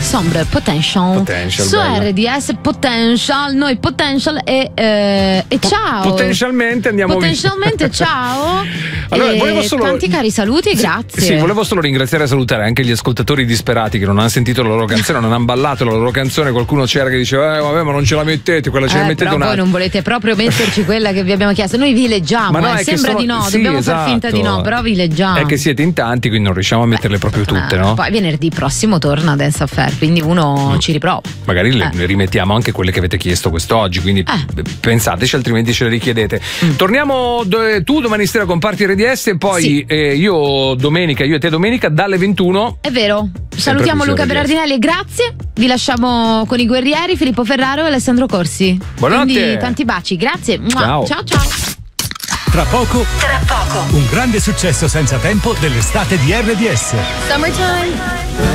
Sombre Potential su bello. RDS Potential, noi Potential e ciao. Potenzialmente andiamo Potenzialmente ciao. Allora, e volevo solo... tanti cari saluti, grazie. Sì, volevo solo ringraziare e salutare anche gli ascoltatori disperati che non hanno sentito la loro canzone, non hanno ballato la loro canzone. Qualcuno c'era che diceva vabbè, ma non ce la mettete, quella ce la mettete però un'altra. voi non volete proprio metterci quella che vi abbiamo chiesto. Noi vi leggiamo, Ma no, è che sembra sono- di no, sì, dobbiamo esatto. far finta di no, però vi leggiamo. È che siete in tanti, quindi non riusciamo a metterle proprio tutte, no? Poi venerdì prossimo torna Dance Affair, quindi uno ci riprova. Magari le rimettiamo anche quelle che avete chiesto quest'oggi, quindi pensateci, altrimenti ce le richiedete. Torniamo tu domani sera con Party RDS e poi io e te domenica dalle 21. È vero. Salutiamo più Luca RDS. Berardinelli e grazie. Vi lasciamo con i guerrieri Filippo Ferraro e Alessandro Corsi. Buonanotte. Quindi tanti baci, grazie. Ciao. Ciao ciao. Tra poco un grande successo senza tempo dell'estate di RDS. Summertime.